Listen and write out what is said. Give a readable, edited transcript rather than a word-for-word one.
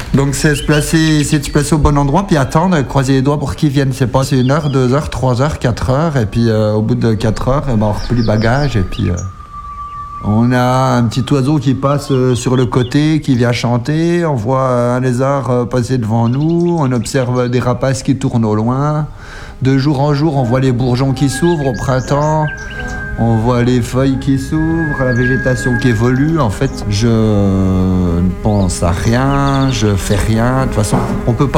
Donc c'est de se placer au bon endroit, puis attendre, croiser les doigts pour qu'ils viennent. C'est passer 1 heure, 2 heures, 3 heures, 4 heures, et puis au bout de 4 heures, on replie les bagages, et puis on a un petit oiseau qui passe sur le côté, qui vient chanter, on voit un lézard passer devant nous, on observe des rapaces qui tournent au loin. De jour en jour, on voit les bourgeons qui s'ouvrent au printemps. On voit les feuilles qui s'ouvrent, la végétation qui évolue. En fait, je ne pense à rien, je fais rien. De toute façon, on peut pas